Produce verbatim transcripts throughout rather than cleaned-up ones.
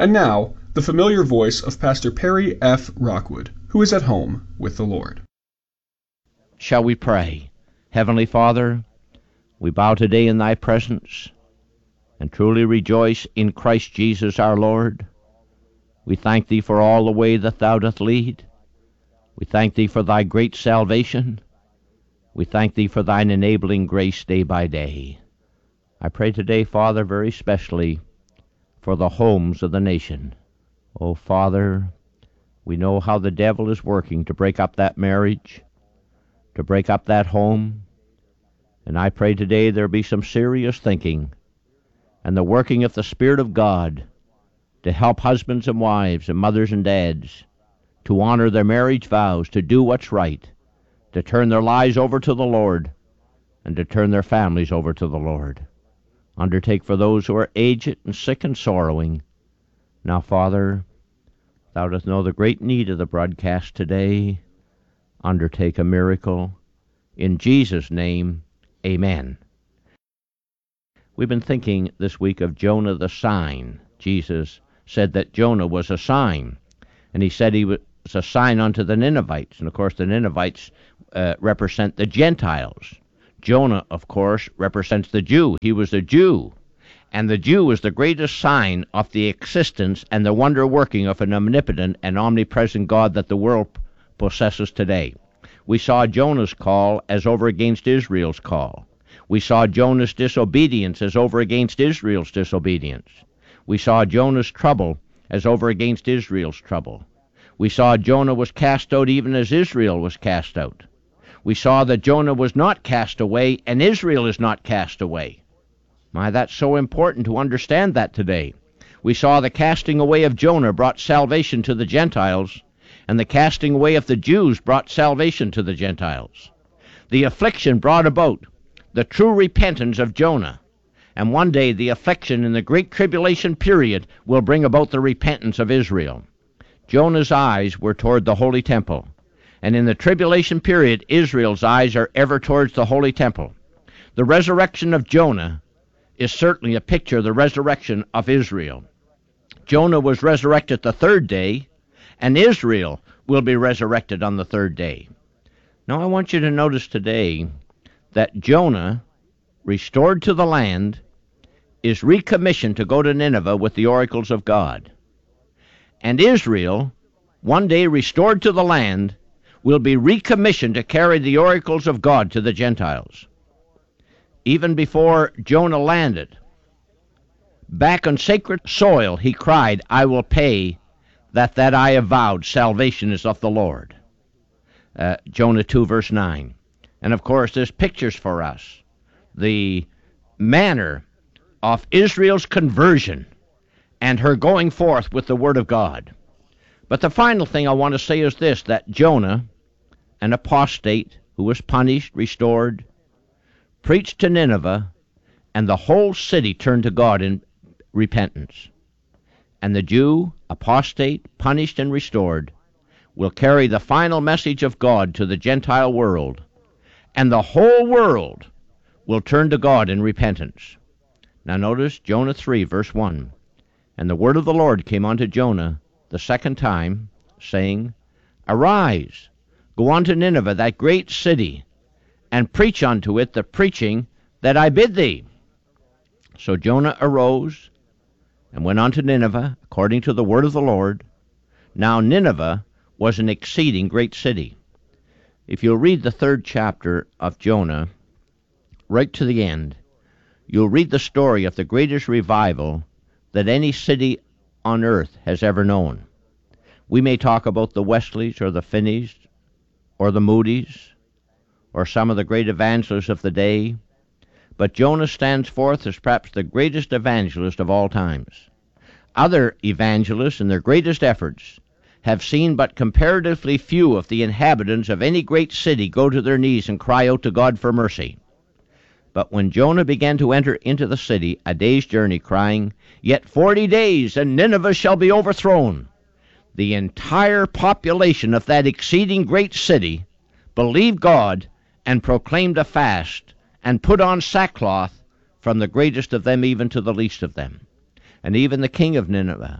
And now, the familiar voice of Pastor Perry F. Rockwood, who is at home with the Lord. Shall we pray? Heavenly Father, we bow today in thy presence and truly rejoice in Christ Jesus our Lord. We thank thee for all the way that thou doth lead. We thank thee for thy great salvation. We thank thee for thine enabling grace day by day. I pray today, Father, very specially for the homes of the nation. Oh, Father, we know how the devil is working to break up that marriage, to break up that home. And I pray today there be some serious thinking and the working of the Spirit of God to help husbands and wives and mothers and dads to honor their marriage vows, to do what's right, to turn their lives over to the Lord, and to turn their families over to the Lord. Undertake for those who are aged and sick and sorrowing. Now, Father, thou dost know the great need of the broadcast today. Undertake a miracle. In Jesus' name, amen. We've been thinking this week of Jonah the sign. Jesus said that Jonah was a sign, and he said he was a sign unto the Ninevites. And, of course, the Ninevites uh, represent the Gentiles. Jonah, of course, represents the Jew. He was a Jew. And the Jew is the greatest sign of the existence and the wonder working of an omnipotent and omnipresent God that the world possesses today. We saw Jonah's call as over against Israel's call. We saw Jonah's disobedience as over against Israel's disobedience. We saw Jonah's trouble as over against Israel's trouble. We saw Jonah was cast out even as Israel was cast out. We saw that Jonah was not cast away, and Israel is not cast away. My, that's so important to understand that today. We saw the casting away of Jonah brought salvation to the Gentiles, and the casting away of the Jews brought salvation to the Gentiles. The affliction brought about the true repentance of Jonah, and one day the affliction in the great tribulation period will bring about the repentance of Israel. Jonah's eyes were toward the holy temple. And in the tribulation period, Israel's eyes are ever towards the holy temple. The resurrection of Jonah is certainly a picture of the resurrection of Israel. Jonah was resurrected the third day, and Israel will be resurrected on the third day. Now I want you to notice today that Jonah, restored to the land, is recommissioned to go to Nineveh with the oracles of God. And Israel, one day restored to the land, will be recommissioned to carry the oracles of God to the Gentiles. Even before Jonah landed, back on sacred soil, he cried, I will pay that that I have vowed. Salvation is of the Lord. Uh, Jonah two, verse nine. And of course, there's pictures for us. The manner of Israel's conversion and her going forth with the word of God. But the final thing I want to say is this, that Jonah, an apostate who was punished, restored, preached to Nineveh, and the whole city turned to God in repentance. And the Jew, apostate, punished and restored, will carry the final message of God to the Gentile world, and the whole world will turn to God in repentance. Now notice Jonah three, verse one. And the word of the Lord came unto Jonah the second time, saying, Arise, go unto Nineveh, that great city, and preach unto it the preaching that I bid thee. So Jonah arose and went unto Nineveh, according to the word of the Lord. Now Nineveh was an exceeding great city. If you'll read the third chapter of Jonah, right to the end, you'll read the story of the greatest revival that any city on earth has ever known. We may talk about the Wesleys or the Finneys or the Moody's or some of the great evangelists of the day, but Jonah stands forth as perhaps the greatest evangelist of all times. Other evangelists in their greatest efforts have seen but comparatively few of the inhabitants of any great city go to their knees and cry out to God for mercy. But when Jonah began to enter into the city, a day's journey, crying, Yet forty days, and Nineveh shall be overthrown, the entire population of that exceeding great city believed God and proclaimed a fast and put on sackcloth, from the greatest of them even to the least of them. And even the king of Nineveh,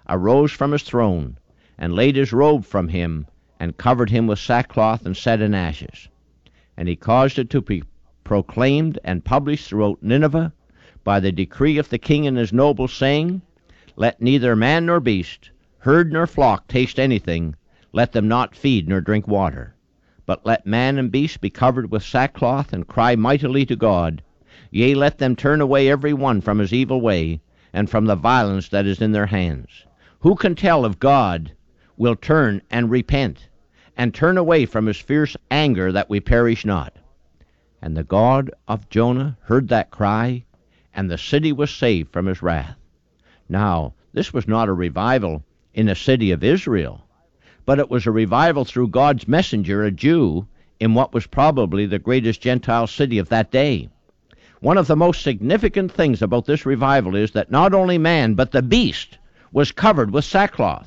arose from his throne, and laid his robe from him, and covered him with sackcloth, and set in ashes. And he caused it to be proclaimed and published throughout Nineveh by the decree of the king and his nobles, saying, Let neither man nor beast, herd nor flock taste anything, let them not feed nor drink water. But let man and beast be covered with sackcloth, and cry mightily to God. Yea, let them turn away every one from his evil way, and from the violence that is in their hands. Who can tell if God will turn and repent, and turn away from his fierce anger, that we perish not? And the God of Jonah heard that cry, and the city was saved from his wrath. Now, this was not a revival in the city of Israel, but it was a revival through God's messenger, a Jew, in what was probably the greatest Gentile city of that day. One of the most significant things about this revival is that not only man, but the beast was covered with sackcloth.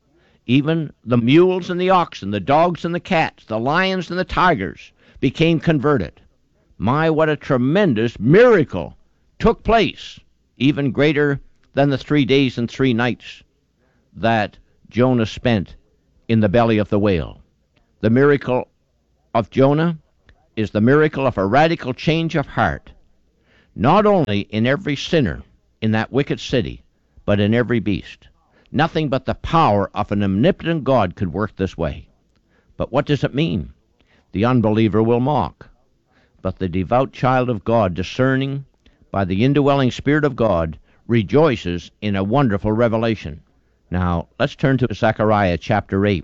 Even the mules and the oxen, the dogs and the cats, the lions and the tigers became converted. My, what a tremendous miracle took place, even greater than the three days and three nights that Jonah spent in the belly of the whale. The miracle of Jonah is the miracle of a radical change of heart, not only in every sinner in that wicked city, but in every beast. Nothing but the power of an omnipotent God could work this way. But what does it mean? The unbeliever will mock, but the devout child of God, discerning by the indwelling Spirit of God, rejoices in a wonderful revelation. Now, let's turn to Zechariah chapter eight,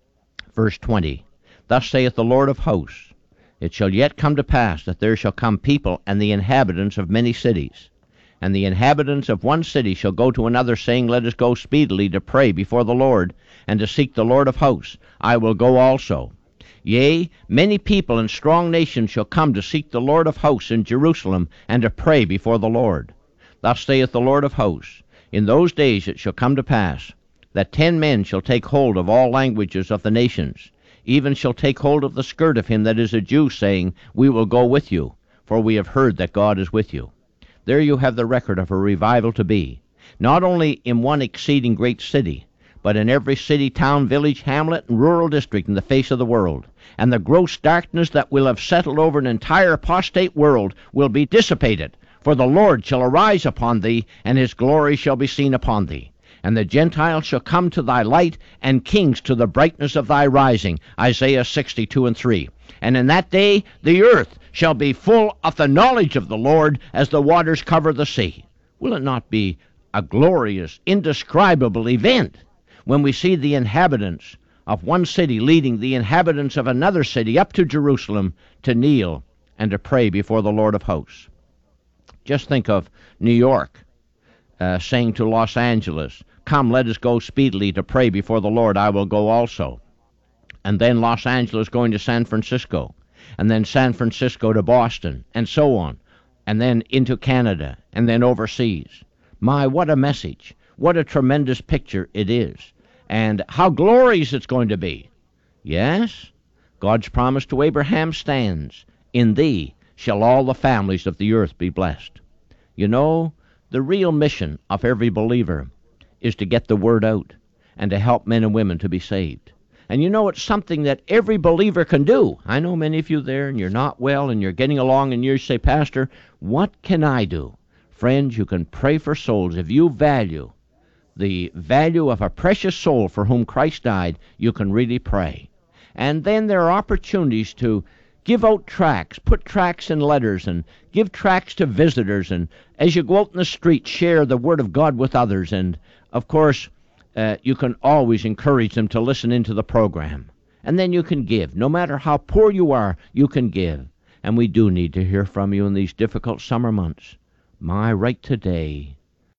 verse twenty. Thus saith the Lord of hosts, It shall yet come to pass that there shall come people and the inhabitants of many cities. And the inhabitants of one city shall go to another, saying, Let us go speedily to pray before the Lord, and to seek the Lord of hosts. I will go also. Yea, many people and strong nations shall come to seek the Lord of hosts in Jerusalem, and to pray before the Lord. Thus saith the Lord of hosts, In those days it shall come to pass, that ten men shall take hold of all languages of the nations, even shall take hold of the skirt of him that is a Jew, saying, We will go with you, for we have heard that God is with you. There you have the record of a revival to be, not only in one exceeding great city, but in every city, town, village, hamlet, and rural district in the face of the world. And the gross darkness that will have settled over an entire apostate world will be dissipated, for the Lord shall arise upon thee, and his glory shall be seen upon thee. And the Gentiles shall come to thy light, and kings to the brightness of thy rising. Isaiah sixty-two and three. And in that day the earth shall be full of the knowledge of the Lord, as the waters cover the sea. Will it not be a glorious, indescribable event when we see the inhabitants of one city leading the inhabitants of another city up to Jerusalem to kneel and to pray before the Lord of hosts? Just think of New York uh, saying to Los Angeles, Come, let us go speedily to pray before the Lord, I will go also. And then Los Angeles going to San Francisco, and then San Francisco to Boston, and so on, and then into Canada, and then overseas. My, what a message. What a tremendous picture it is. And how glorious it's going to be. Yes, God's promise to Abraham stands. In thee shall all the families of the earth be blessed. You know, the real mission of every believer is to get the word out and to help men and women to be saved. And you know, it's something that every believer can do. I know many of you there, and you're not well, and you're getting along, and you say, Pastor, what can I do? Friends, you can pray for souls. If you value the value of a precious soul for whom Christ died, you can really pray. And then there are opportunities to give out tracts, put tracts in letters, and give tracts to visitors, and as you go out in the street, share the Word of God with others. And, of course, uh, you can always encourage them to listen into the program. And then you can give. No matter how poor you are, you can give. And we do need to hear from you in these difficult summer months. My, right today.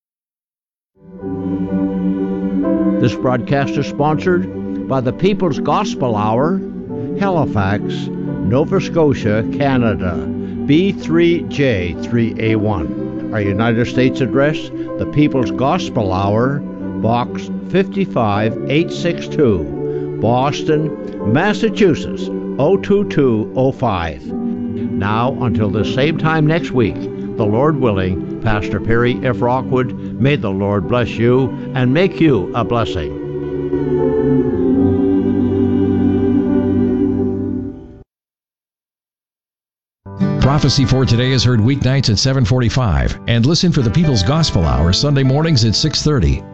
This broadcast is sponsored by the People's Gospel Hour, Halifax, Nova Scotia, Canada, B three J three A one. Our United States address, the People's Gospel Hour, Box fifty-five eight sixty-two, Boston, Massachusetts, oh two two oh five. Now, until the same time next week, the Lord willing, Pastor Perry F. Rockwood. May the Lord bless you and make you a blessing. Prophecy for Today is heard weeknights at seven forty-five, and listen for the People's Gospel Hour Sunday mornings at six thirty.